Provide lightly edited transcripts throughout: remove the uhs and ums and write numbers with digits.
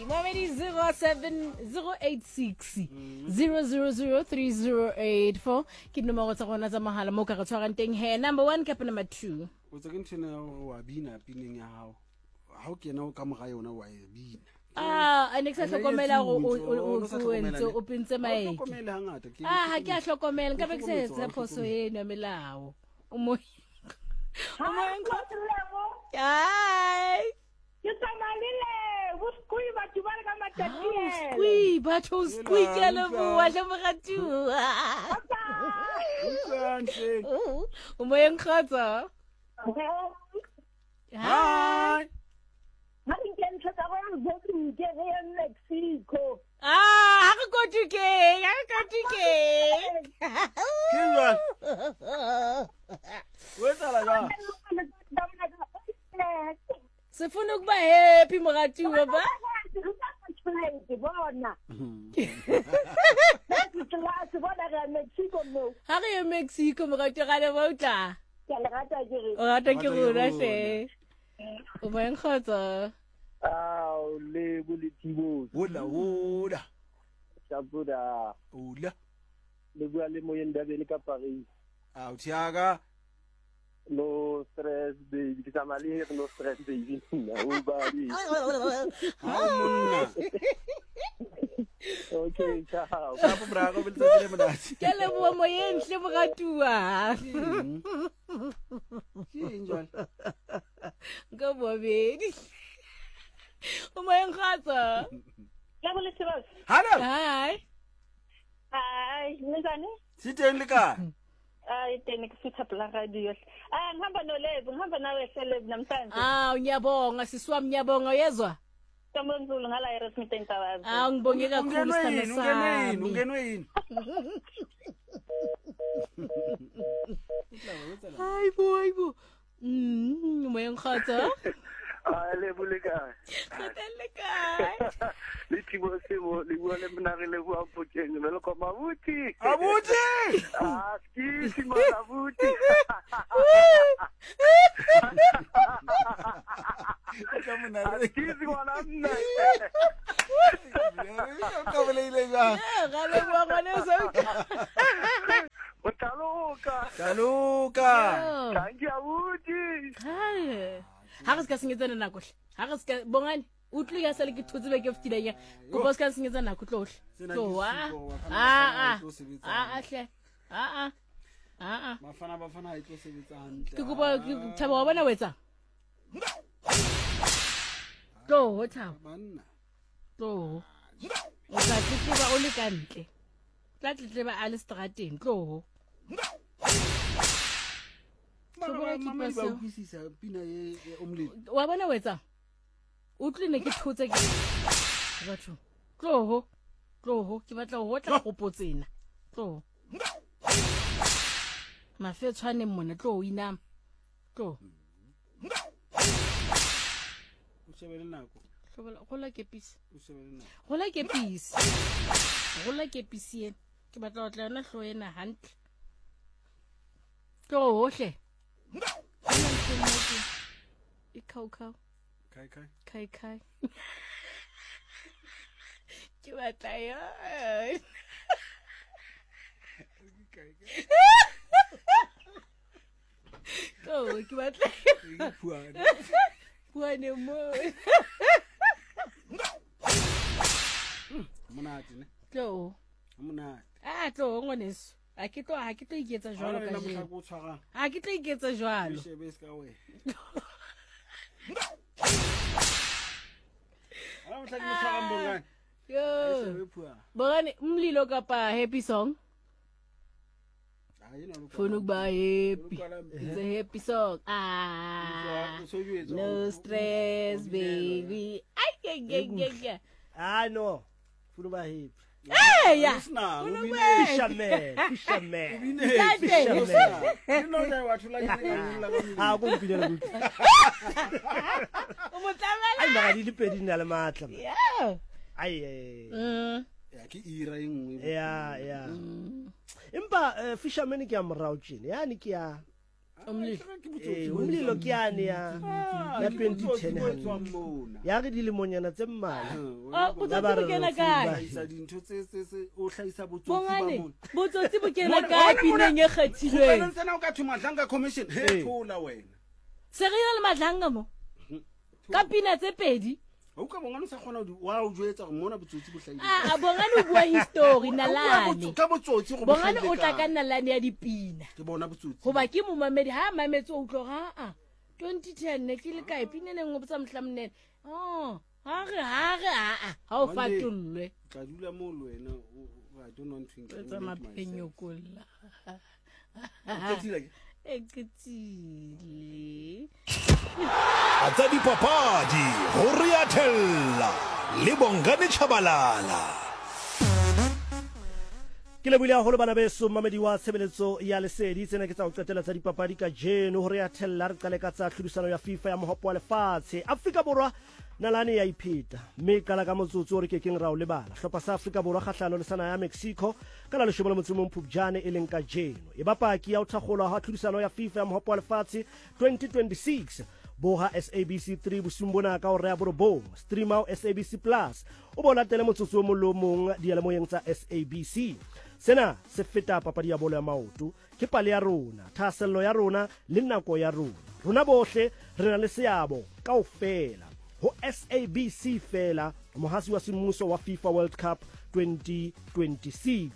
Momedi 07086 0003084 ke nomoro tsa rona tsa mahala mo ka re tshwarang teng he. Number 1 kapa number 2. O tsa ke ntshene wa bina pineng ya hao. Ha o kena o ka moga yona wa e bina. Anexa hlokomela go o fuentse o pintse mae. Hlokomela hangata ke. Ha ke a hlokomela nka be ke se etsa phoso eno ya melao. O mo Hi. Ke tsamalile go skui batho ba le ka matatiele. Skui batho skui ke le bua le mogatu. O mo eng khatsa? Hi. Ha ke ntse ka go go ke ya Mexico. Ha re go tuke, ha re go tuke. Ke jwa. Wetala ga. Sifuna ukuba happy mogatu baba. Ha re Mexico mogatu ga le botla. O rata ke rona hle. O mo eng khatsa? Le boletibo. Hola. Sabuda. Hola. Le bua le moyeng Ndabeni ka Paris. O thiaga. No stress baby. Ke tsamale no stress baby. O badi. Monna. Okay, ciao. Sa po bra go beletse le monate. Ke le bua moyeng hle mogatua. Ke enjoy. Go bobedi. O mo eng khatsa? La boletibo. Hello. Hi. Hi, ngizane? Siteng le ka. Tene ke fitha pla radio. Ngihamba noLebo, ngihamba nawe Celeb namhlanje. Ngiyabonga sisiwami ngiyabonga uyezwa? Tambonzulu ngala eResmith Ntabazi. Ngibonge kakhulu sithando sami. Ungenwe yini? Hayi bo. Moya ngkhatsa? Lebo le kae? Khotelle kae? Le thibo sebo le bua le mna re le bua poteng le le koma buti. Abuti! Ski mara buti. Ski ngwana nna. Ka bolele ga. Ga le bua ngwane so. Taluka. Kangi abuti. Hayi. Ha re ska sengetsana nako hle. Ha re ska bongane. Utli ga sale ke thotse be ke fitile ya. Go boss ka sengetsana nako tlohle. Tlowa. Hle. Bafana ha itlo sebetsa hantle. Ke kopa Thabo wa bona wetsa. Tlo Thabo. Banna. Tlo. O tla tletleba o le kantle. Tla tletleba a le strateng tlo. Mama ba utlwisisa pina e omledi. Wa bona wetsa? Utlwile ke thotse ke batho. Tlo ke batla ho tla go potsena. Tlo. Mafe tshwane mona tlo inama. Tlo. O shebele nako. Gola ke pisi. O shebele nako. Gola ke pisi ena. Ke batla ho tla yona hlo ena hantle. Tlo hohle. Ikau. Kai. Ke batla yo. Tlo ke batla. Puane mo. Monate ne. Tlo. Monate. Tlo ngwaneso. Ha ke tlo iketsa jwalo ka je. Ha ke tlo iketsa jwalo. Shebe ska we. Ala mhla ke motshwara mbongane. Yo. Bongane umlilo kapa happy song. Funa ukuba happy. It's a happy song. No stress baby. Ay. No. Funa ukuba happy. Yeah. Fisherman. Kumpile ukuthi. Umutlamela. Ay maka di pedi na le matla. Yeah. Ay. Ya ke ira engwe. Yeah. Empa fisherman ke ya morao tjene. Yani ke ya umlilo ke yane ya 2010 ya re dilemonyana tse mmala botsotsi bo kena kae isa dintho tse o hlahisa botsotsi ba bongane mona botsotsi bo kena kae pineng e kgethilweng tsena o ka thuma hlanga commission he thola wena se re na le madlanga mo ka pina tse pedi o ka bongane sa khona wa o jwetsa go mona botsotsi bo hlahile bongane o bua history nalane ka botsotsi go bongane o tla ka nalane ya dipina ke bona botsotsi goba ke momamedi ha mametse o tloga 2010 ne ke le kae pina ne ngwe botsa mhlamnene ha o fatollwe tla dula mo le wena I don't want to tsa maphenyo kolla eketsile Atsa dipapadi ho Riathella le Bongane Chabalala. ke le buile haholo bana beso mamedi wa tshebeletso ya lesedi tsena ke tsa go qetela tsa dipapadi ka jeno ho Riathella re qale ka tsa tlhodisano ya FIFA ya mohopo wa lefatshe Afrika Borwa nalane ya ipheta mme kala ka motsotso o re ke keng ra o lebala hlopha sa Afrika Borwa kgahlano le sana ya Mexico ka la 11 Phupjane e leng ka jeno e bapaki ya o thakgolwa ha tlhodisano ya FIFA ya mohopo wa lefatshe 2026 boha SABC 3 bosumbona ka o rea borobong streama SABC Plus o bo latele motsotso o molomong dialemoyeng tsa SABC sena se feta papadi ya bolo ya maoto ke pale ya rona thasello ya rona le nako ya rona bohle re na le seabo kaofela ho SABC fela mohasi wa semmuso wa FIFA World Cup 2026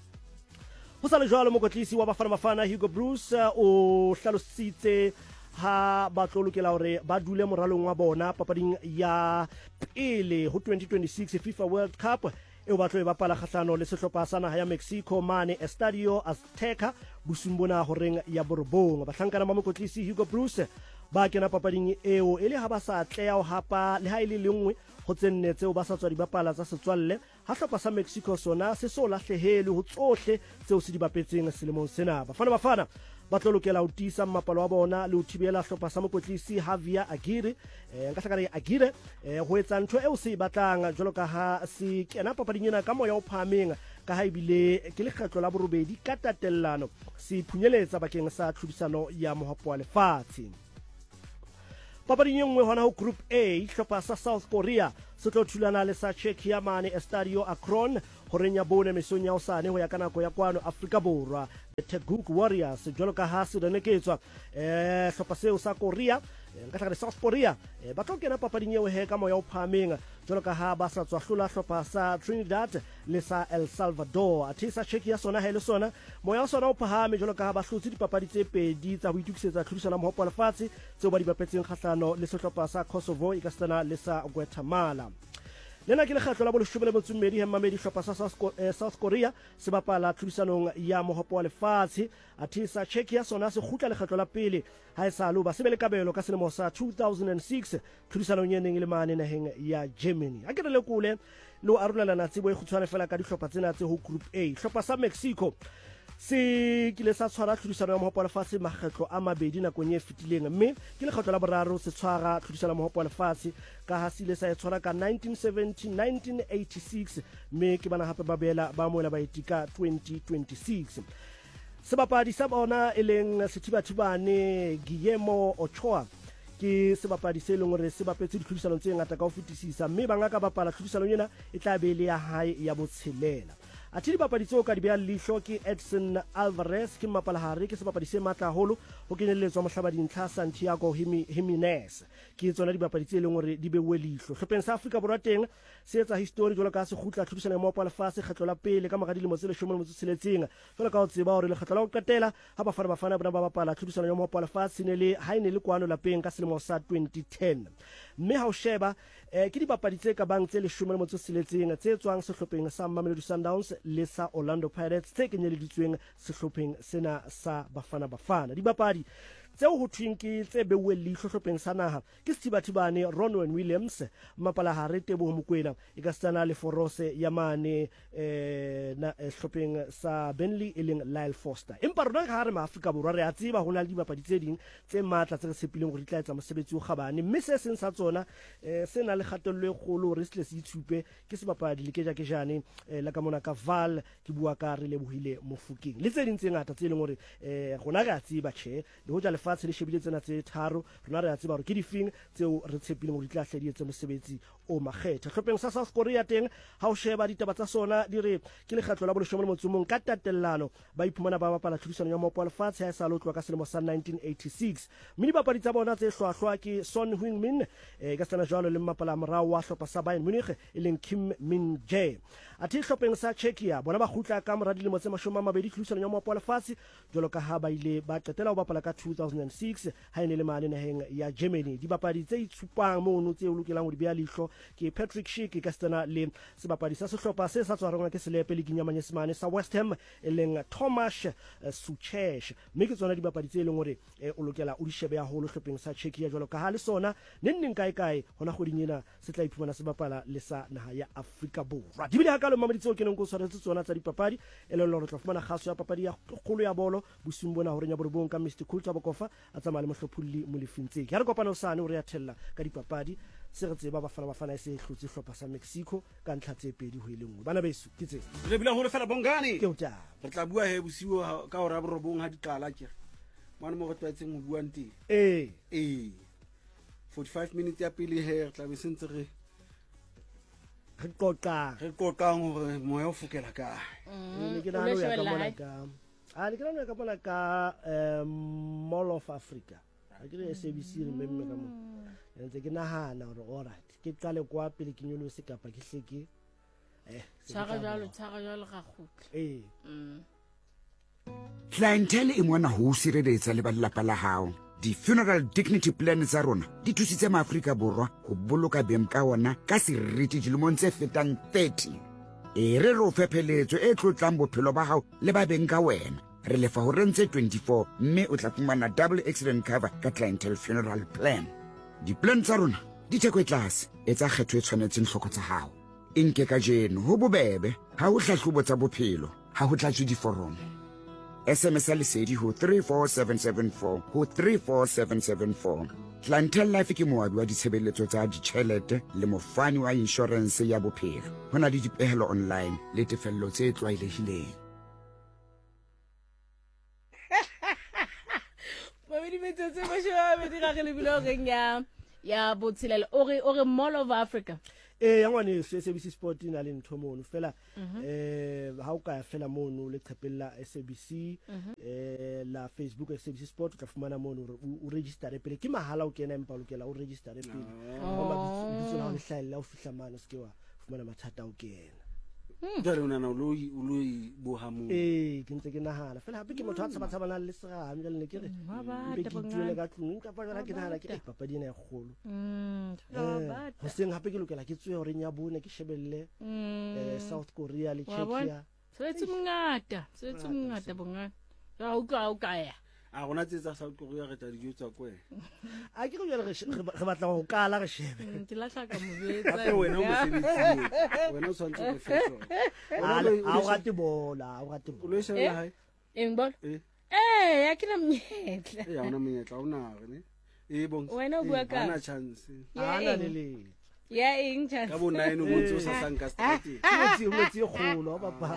ho sa le jwalo mokotlisi wa Bafana Hugo Bruce o hlalositse ha ba tlo lokela hore ba dule moralong wa bona papading ya pele ho 2026 FIFA World Cup eo ba tlo e bapala kgahlano le sehlopha sa naha ya Mexico mane Estadio Azteca bosumbona horeng ya borobong bahlankana ba mokotlisi Hugo Bruce ba kena papading eo ele ha ba sa tleya ho hapa le ha ile lengwe ho tsenne tseo ba sa tswa di bapala tsa setswalle ha hlopha sa Mexico sona se so lahlehele ho tsohle tseo se di bapetseng selemong sena bafana ba tlo lokela ho tiisa mmapalo wa bona le ho thibela hlopha sa mokotlisi Javier Aguirre nka hlakana Aguirre ho etsa ntho eo se batlang jwalo ka ha se kena papading ena ka moya o phameng ka ha ibile ke le kgetlo la borobedi ka tatellano se phunyeletsa bakeng sa tlhodisano ya mohopo wa lefatshe papading e nngwe hona ho group A hlopha sa South Korea se tlo thulana le sa Czechia mane Estadio Akron ho renya bone mesong ya osane ho ya ka nako ya kwano Afrika Borwa Teguk Warriors jwalo ka ha se reneketswa hlopha seo sa Korea nka tlhaka South Korea ba tlo kena papading eo he ka moya o phameng jwalo ka ha ba sa tswa hlola hlopha sa Trinidad le sa El Salvador atisa Czechia sona hele sona moya o sona o phahame jwalo ka ha ba hlotse dipapadi tse pedi tsa ho itukisetsa tlhodisano mohopo wa lefatshe tseo ba di bapetseng kgahlano le sehlopha sa Kosovo ikastana le sa Guatemala lena ke le kgetlo la boleshome le motsumedi hemmamedi hlopha sa South Korea se bapala tlhodisanong ya mohopo wa lefatshe atisa Czechia sona se khutla le kgetlo la pele ha esalo ba sebele kabelo ka selemo sa 2006 tlhodisanong ye neng le mane naheng ya Germany a ke re le kule le o arolelana tsebo e khutshwane fela ka dihlopha tsena tse ho group A hlopha sa Mexico se kile sa tshwara tlhodisano ya mohopo wa lefatshe makgetlo a mabedi nakong e fetileng mme ke lekgetlo la boraro se tshwara tlhodisano ya mohopo wa lefatshe ka ha sile sa e tshwara ka 1970 1986 mme ke bana hape ba bela ba moela baeti ka 2026 sebapadi sa bona e leng sethibathibane Guillermo Ochoa ke sebapadi se leng hore se bapetse ditlhodisano tse ngata ka ho fetisisa mme ba ngaka bapala tlhodisano ena e tla be le ya hae ya botshelela athi dipapadi tseo ka di beha leihlo ke Edson Alvarez ke mapalahare ke sebapadi se matla haholo ho kenyelletswa mohlabadi ntlha Santiago Jimenez ke tsona dipapadi tse leng hore di bewe leihlo hlopeng sa Afrika Borwa teng se etsa history jwalo ka se khutla tlhodisano ya mohopo wa lefatshe kgetlo la pele ka mora dilemo tse 16 jwalo ka ho tseba hore le kgetlo la ho qetela ha bafana bona ba bapala tlhodisano ya mohopo wa lefatshe ne le haine le kwano lapeng ka selemo sa 2010 mme ha o sheba ke dipapadi tse ka bang tse 16 tse tswang sehlopheng sa Mamelodi Sundowns le sa Orlando Pirates tse kenyeleditsweng sehlopheng sena sa Bafana dibapadi tseo ho thweng ke tse beuwe leihlo hlopheng sa naha ke sethibathibane Ronwen Williams mapalahare Teboho Mokoena e ka tsana le forose ya mane na hlopheng sa Burnley e leng Lyle Foster empa rona ka hare ma Afrika Borwa re a tseba hona le dibapadi tse ding tse matla tse re tshepileng go di tla etsa mosebetsi o gabane mme se seng sa tsona se na le kgatello e kgolo re se itshupe ke sebapadi le keja ke jane la ka mona ka Val ke bua ka re lebohile Mofokeng le tse ding tse ngata tse leng hore gona re a tseba le ho ja lefatshe le shebile tsena tse tharo rona re a tseba hore ke difeng tseo re tshepileng hore di tla hle di etse mosebetsi o makgetha hlopheng sa South Korea teng ha o sheba ditaba tsa sona di re ke lekgatlo la boleshome le motsomong ka tatellano ba iphumana ba bapala tlhodisano ya mopo wa lefatshe ha e sa lo tloa ka selemo sa 1986 mme dipapadi tsa bona tse hlwahlwa ke Son Heung-min ka tsena jwalo le mapala morao wa hlopha sa Bayern Munich e leng Kim Min-jae athe hlopheng sa Czechia bona ba khutla ka mora dilemo tse 20 tlhodisano ya mopo wa lefatshe jwalo ka ha ba ile ba qetela ho bapala ka 2006 ha ene le mane naheng ya Germany dibapadi tse itshupang mono tse o lokelang ho di beha leihlo ke Patrick Schick ka tsena le sebapadi sa sehlopha se sa tswarang ke selepe le ginyamanya semane sa West Ham e leng Tomasz Suchek mme ke tsona dibapadi tse leng hore o lokela o di shebe ya holo hlopheng sa Czechia jwalo ka ha le sona neng kae hona kgoding ena se tla iphumana se bapala le sa naha ya Afrika Borwa di bile ha kalo mamadi tseo ke neng go tshwaretse tsona tsa dipapadi e le lona tla fumana kgaso ya papadi ya kgolo ya bolo bosung bona hore nya borobong ka Mr Cool Tabokofa a tsamaya le mohlophulli molefintse ke re kopana o sane o re a thella ka dipapadi se re tseba bafana e se hlotse hlopha sa Mexico ka ntlha tse pedi ho ile nngwe bana beso ke tse re bila hore fela Bongani ke o tla re tla bua he bosiwo ka hora borobong ha di qala ke mane mo go tlwaetseng ho bua nteng 45 minutes ya pele he re tla be sentse re qoqang hore moya o fokela kae ke na lo ya ka mona ka le ke na ka bona ka Mall of Africa a ke re SABC re mmemme ka mo ntse ke nahana hore alright ke qale kwa pele ke nyolo se kapa ke hleke tshaka jalo ga khutla clientele e mona ho sireletsa le balelapa la hao di-funeral dignity plan tsa rona di thusitse maAfrika Borwa ho boloka beng ka ona ka seriti dilemong tse fetang 30 re re o fepheletso e tlotlang bophelo ba hao le ba beng ka wena re lefa ho rentse 24 mme o tla fumana double accident cover ka clientele funeral plan di-plan tsa rona di theko e tlase etsa kgetho e tshwanetseng hloko tsa hao nke ka jeno ho bobebe ha ho hlahlobo tsa bophelo ha ho tlatswe diforomo SMS lesedi ho 34774 ho 34774 Clientele Life ke moabi wa ditshebeletso tsa ditjhelete le mofani wa insurance ya bophelo hona le dipehelo online le tefello tse tlwaelehileng Mamedi metsotso e mashoa me dira le bilogeng ya botshelelo ore Mall of Africa ya ngwane SABC Sport ina le ntho mono fela ha o ka fela mono le qhepella SABC la Facebook SABC Sport o tla fumana mono o register pele ke mahala o kena empa o lokela o register pele o le hlahella o fihla mane se ke wa fumana mathata o kena jale o nana o loi bohamo ke ntse ke nahana fela hape ke motho a tshabatshabana le serame jale ne ke re ke tuele ka tlung ka pa jana ke nahana ke papadi ena ya kgolo ho seng hape ke lokela ke tswe hore nya bone ke shebelle South Korea le Czechia se mongata bongana ya o ka ya a gona tsetsa South Korea re tla di jutsa kwe a ke go jale re batla go kala re shebe ke lahla ka mobetsa hape wena o mosebetsi wena o swantse go fetso a o gate bola o lo shebela hae eng bol ya ke na mnyetla ya ona monyetla o na re ne bong wena o bua ka ana chance ana le ya eng chance ka bo 9 o motse o sa sanka straight ke motse kgolo papa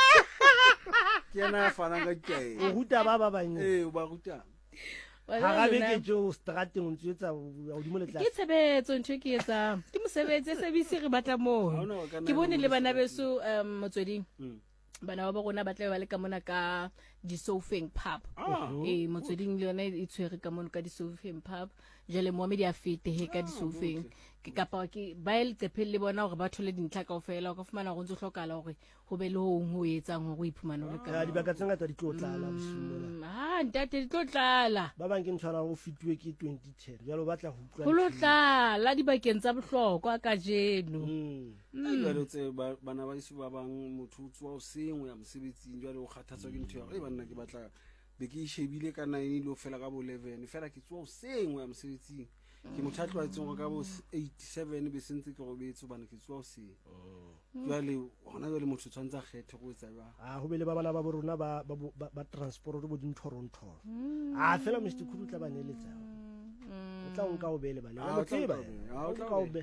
ke na fana ka ke o ruta ba banye o ba ruta ha ga be ke jo strateng o ntsetsa o di moletla ke tshebetso ntho ke etsa ke mosebetsi SABC re batla mo ke bone le bana beso motsweding bana ba rona ba tla ba le ka mona ka di Sofeng pub motsweding le yona e tshwere ka mona ka di Sofeng pub jale mohamedi a fete he ka di Sofeng ke kapa ke ba ile tsephelle bona hore ba thole dintlha kaofela o ka fumana go ntse hlokala hore ho be le ho etsang hore o iphumane le ka dibaka tse ngata di tlo tlala bosimola ntate di tlo tlala ba bang ke ntshwana go fitwe ke 2010 jalo batla go utlwa go lo tlala dibakeng tsa bohlokwa ka jeno jalo tse bana ba isu ba bang motho o tswa o sengwe ya mosebetsing jalo o kgathatswa ke ntho ya banna ke batla be ke ishebile ka 9 lo fela ka bo 11 fela ke tswa o seng wa mosebetsing ke motho a tlwaetseng go ka bo 87 be sentse ke go betso bana ke tswa o seng jwale hona jwale motho tshwantse a kgethe go etsa jwang go bele ba bana ba borona ba transport bo dinthorontho fela Mr. Khulu tla ba neletsa o tla nka o bele ba le o tseba o tla o be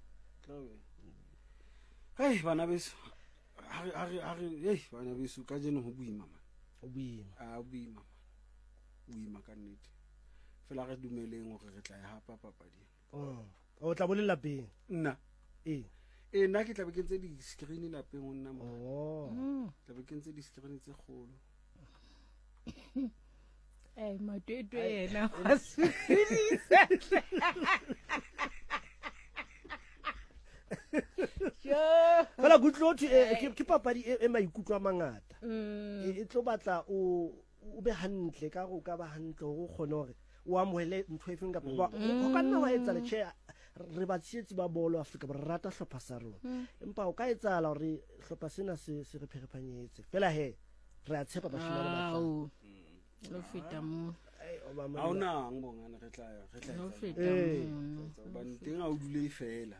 hey bana beso bana beso ka jeno ho buima man o buima buima ka nnete fela re dumeleng hore re tla ya hapa papading o tla bolela lapeng nna nna ke tla be ke ntse di screen lapeng o nna mo tla be ke ntse di screen tse kgolo matwetwe yena fela kutlotho ke papadi e maikutlo a mangata e tlo batla o be hantle ka go ka ba hantle go kgone gore o amohele ntho e feng kapa go ka nna wa etsa le re ba tsietsi ba bolo Afrika ba rata hlopha sa rona empa o ka etsala gore hlopha sena se re pherephanyetse fela he re a tshepa bashimane ba lo feta mo a ona ngibongana re tla lo feta ba nteng a o dule fela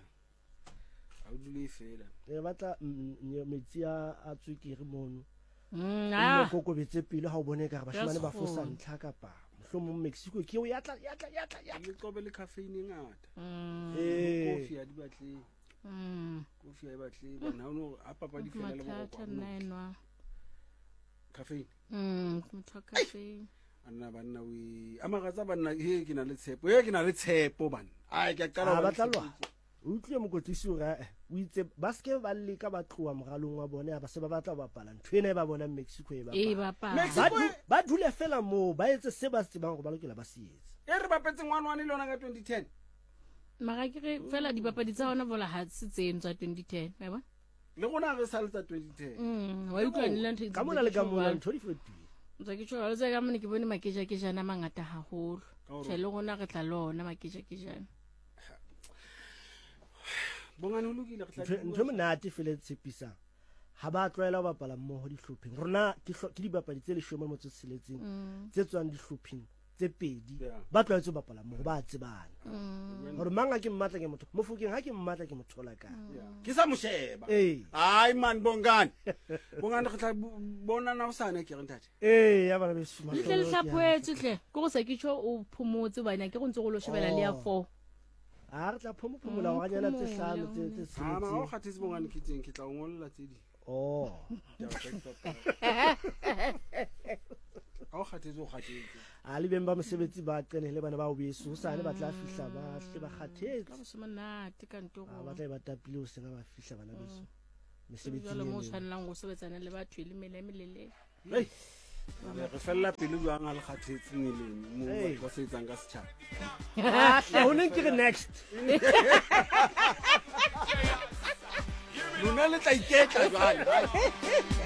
e batla metsi a tswekere mono o kokobetse pele ha o bone ka bashimane ba fosa ntlha kapa mo Mexico ke o yatla le qobe le caffeine ngata coffee a di batle coffee a batle bana no a papa di fela le bo caffeine motho caffeine anna banna we amagatsa banna ke na le tshepo bana ai ke qala ba tlalwa o tlile mokotlisi o itse ba ske ba le ka ba tloa mogalong wa bone ba se ba batla ba bapala ntwena e ba bona Mexico e ba ba dule fela mo ba etse se ba se bang go ba lokela ba se etse re bapetseng 1-1 le yona ka 2010 mara ke re fela dipapadi tsa hona bola ha se tseno tsa 2010 ba bona le gona re sa le tsa 2010 wa utlwa nna ntho ka mona le ka mona ntho di fetile ntse ke tshwara le tsa ka mona ke bone makeja ke jana mangata haholo le gona re tla lona makeja ke jana bongane o lokile re tla ntho monate fele tshepisang ha ba tlwaela ho bapala mmoho dihlopheng rona ke dibapadi tse 16 tse tswang dihlopheng tse pedi ba tlwaetse ho bapala mmoho ba tsebana gore manga ke mmatla ke motho mofokeng ha ke mmatla ke mothola ka ke sa mosheba ai man bongane re tla bona na usane ke re ntate ya bana be suma le hlapwetse tle go go sa ke tsho o phomotse bana ke go ntse go lo shebela le ya 4 re tla phomola wa ganyana tse hlano tse ama o khathetse bongane ke tseng ke tla ngolla tse di a o khathetse a le beng ba mosebetsi ba qenele bana ba o beso o sane ba tla fihla ba hle ba kgathetse ka mosemonate ka nto go ba tla ba tapile o sena ba fihla bana beso mosebetsi le mo tshwanlang go sebetsana le batho le melele re fella pele jwang a le kgathetse meleng mo ba se etsang ka setšhaba ho neng ke re next lona le tla iketla jwale